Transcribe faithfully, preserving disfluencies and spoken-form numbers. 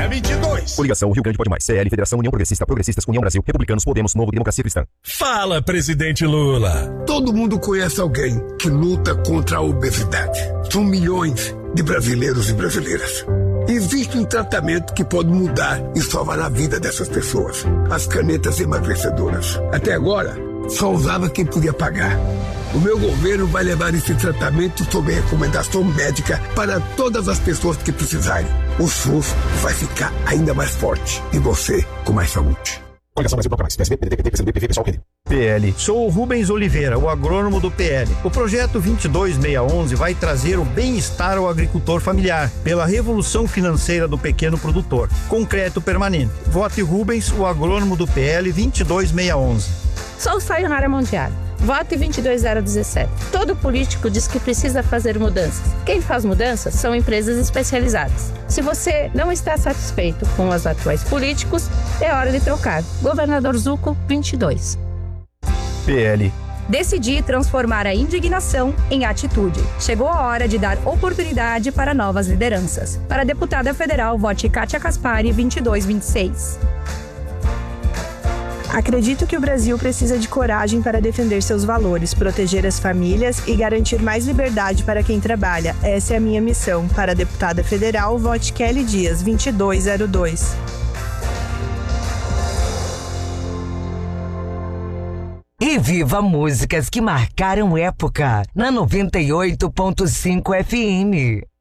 vinte e dois. Coligação Rio Grande Pode Mais. C L, Federação União Progressista, Progressistas, União Brasil, Republicanos, Podemos, Novo, Democracia Cristã. Fala, presidente Lula. Todo mundo conhece alguém que luta contra a obesidade. São milhões de brasileiros e brasileiras. Existe um tratamento que pode mudar e salvar a vida dessas pessoas. As canetas emagrecedoras. Até agora, só usava quem podia pagar. O meu governo vai levar esse tratamento sob recomendação médica para todas as pessoas que precisarem. O SUS vai ficar ainda mais forte e você com mais saúde. Coligação Brasil Toca Mais. P S B, P D T, P T, P P, pessoal, P D. P L. Sou o Rubens Oliveira, o agrônomo do P L. O projeto vinte e dois seis onze vai trazer o bem-estar ao agricultor familiar, pela revolução financeira do pequeno produtor. Concreto permanente. Vote Rubens, o agrônomo do P L vinte e dois seis onze. Sou Sayonara Mondial. Vote vinte e dois zero dezessete. Todo político diz que precisa fazer mudanças. Quem faz mudanças são empresas especializadas. Se você não está satisfeito com os atuais políticos, é hora de trocar. Governador Zucco, vinte e dois. P L. Decidi transformar a indignação em atitude. Chegou a hora de dar oportunidade para novas lideranças. Para deputada federal, vote Kátia Caspari, vinte e dois vinte e seis. Acredito que o Brasil precisa de coragem para defender seus valores, proteger as famílias e garantir mais liberdade para quem trabalha. Essa é a minha missão. Para a deputada federal, vote Kelly Dias, vinte e dois zero dois. E viva músicas que marcaram época na noventa e oito ponto cinco F M.